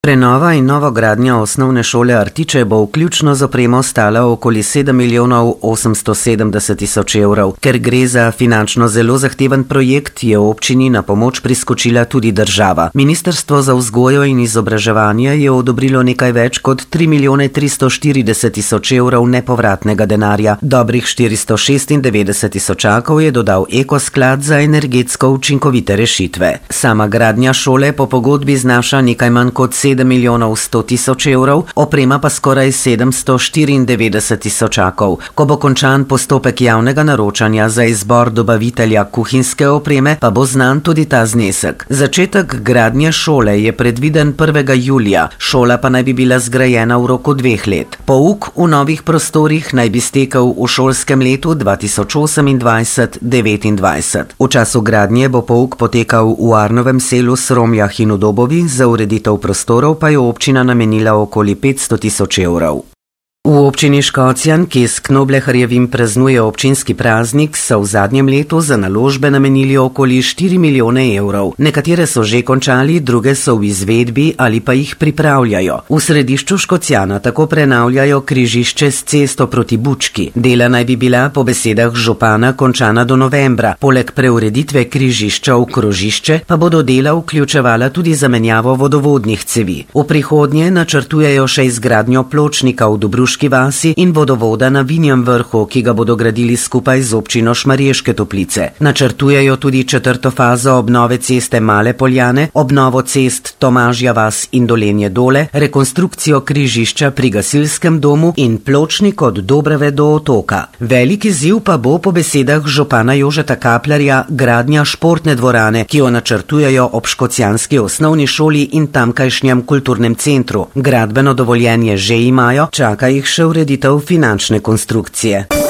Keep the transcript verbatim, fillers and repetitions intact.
Prenova in novogradnja osnovne šole Artiče bo vključno z opremo stala okoli sedem milijonov osemsto sedemdeset tisoč evrov. Ker gre za finančno zelo zahteven projekt, je občini na pomoč priskočila tudi država. Ministrstvo za vzgojo in izobraževanje je odobrilo nekaj več kot tri milijone tristo štirideset tisoč evrov nepovratnega denarja. Dobrih štiristo šestindevetdeset tisočakov je dodal Ekosklad za energetsko učinkovite rešitve. Sama gradnja šole po pogodbi znaša nekaj manj kot sedem milijonov sto tisoč evrov, oprema pa skoraj sedemsto štiriindevetdeset tisočakov. Ko bo končan postopek javnega naročanja za izbor dobavitelja kuhinjske opreme, pa bo znan tudi ta znesek. Začetek gradnje šole je predviden prvega julija, šola pa naj bi bila zgrajena v roku dveh let. Pouk v novih prostorih naj bi stekel v šolskem letu dva tisoč osemindvajset devetindvajset. V času gradnje bo pouk potekal v Arnovem selu, Sromljah in v Dobovi, za ureditev prostorov pa je občina namenila okoli petsto tisoč evrov. V občini Škocjan, ki s Knobleharjevim praznuje občinski praznik, so v zadnjem letu za naložbe namenili okoli štiri milijone evrov. Nekatere so že končali, druge so v izvedbi ali pa jih pripravljajo. V središču Škocjana tako prenavljajo križišče s cesto proti Bučki. Dela naj bi bila po besedah župana končana do novembra. Poleg preureditve križišča v krožišče pa bodo dela vključevala tudi zamenjavo vodovodnih cevi. V prihodnje načrtujejo še izgradnjo pločnika v Dobruški vasi in vodovoda na Vinjem vrhu, ki ga bodo gradili skupaj z občino Šmarješke Toplice. Načrtujejo tudi četrto fazo obnove ceste Male Poljane, obnovo cest Tomažja vas in Dolenje dole, rekonstrukcijo križišča pri gasilskem domu in pločnik od Dobrave do Otoka. Veliki izziv pa bo po besedah župana Jožeta Kaplerja gradnja športne dvorane, ki jo načrtujejo ob škocjanski osnovni šoli in tamkajšnjem kulturnem centru. Gradbeno dovoljenje že imajo, čaka jih še ureditev finančne konstrukcije.